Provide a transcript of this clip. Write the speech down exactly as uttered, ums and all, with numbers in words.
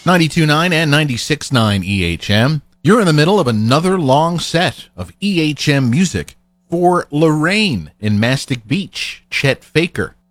ninety-two point nine and ninety-six point nine E H M. You're in the middle of another long set of E H M music for Lorraine in Mastic Beach, Chet Faker.